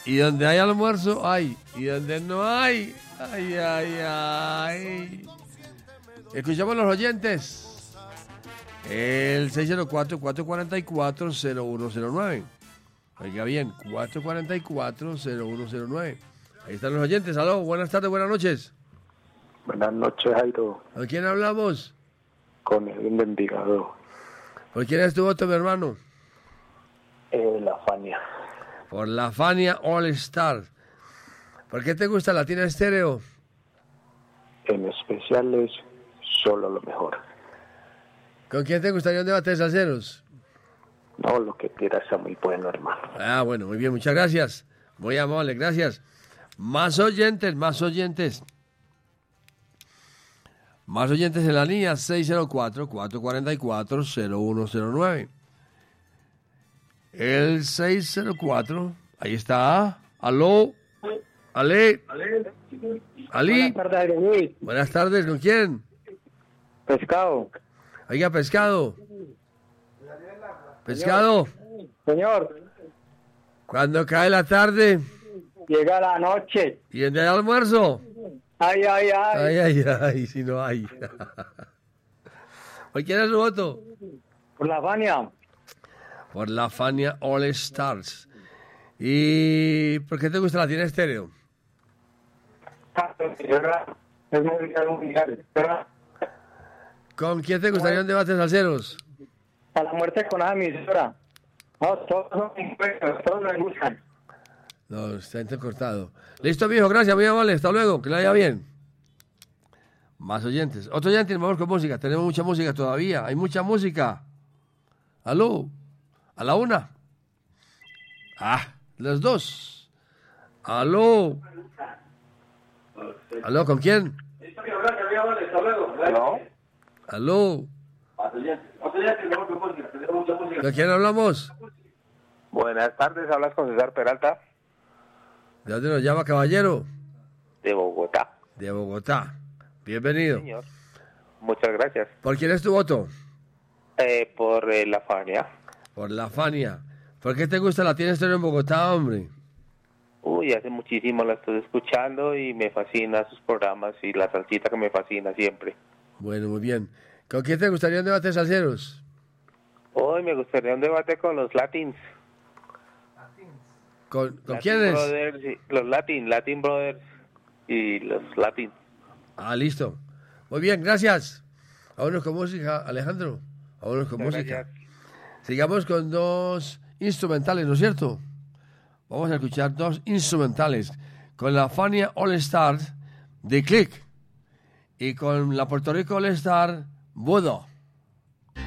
Y donde hay almuerzo, hay. Y donde no hay, ay, ay, ay. Escuchamos a los oyentes. El 604-444-0109. Oiga bien, 444-0109. Ahí están los oyentes. Aló, buenas tardes, buenas noches. Buenas noches, Jairo. ¿Con quién hablamos? Con Edwin de Envigado. ¿Por quién es tu voto, mi hermano? La Fania. Por la Fania All Star. ¿Por qué te gusta Latina Estéreo? En especial es solo lo mejor. ¿Con quién te gustaría un debate de salseros? No, lo que quiera está muy bueno, hermano. Ah, bueno, muy bien, muchas gracias. Muy amable, gracias. Más oyentes, más oyentes. Más oyentes en la línea 604-444-0109. El 604, ahí está. Aló. Ale. Ali. Buenas tardes, Jairo Luis. Buenas tardes, ¿con quién? Pescado. Oiga, pescado. Pescado. Señor, Cuando cae la tarde llega la noche. y en el almuerzo. Ay, ay, ay. Ay, ay, ay, si no hay. ¿Por quién es su voto? Por la Fania. Por la Fania All Stars. ¿Y por qué te gusta Latina Estéreo? Es mundial. ¿Con quién te gustaría un debate de salseros? A la muerte con la emisora. No, todos son impuestos, todos me gustan. No, está intercortado. Listo, viejo, gracias, muy amable. Hasta luego, que le vaya bien. Más oyentes. Otro oyente, vamos con música. Tenemos mucha música todavía. Hay mucha música. Aló. A la una. Ah, las dos. Aló. Aló, ¿con quién? ¿Aló? Aló. ¿Con quién hablamos? Buenas tardes, hablas con César Peralta. ¿De dónde nos llama, caballero? De Bogotá. De Bogotá. Bienvenido. Señor. Muchas gracias. ¿Por quién es tu voto? Por la Fania. Por la Fania. ¿Por qué te gusta Latina Estéreo en Bogotá, hombre? Uy, hace muchísimo la estoy escuchando y me fascina sus programas y la salsita que me fascina siempre. Bueno, muy bien. ¿Con quién te gustaría un debate de salseros? Hoy me gustaría un debate con los Latins. ¿Con Latin quiénes? Brothers, los Latin Brothers y los Latins. Ah, listo. Muy bien, gracias. Vámonos con música, Alejandro. Vámonos con Muchas música. gracias. Sigamos con dos instrumentales, ¿no es cierto? Vamos a escuchar dos instrumentales. Con la Fania All Star de Click y con la Puerto Rico All Star Budo.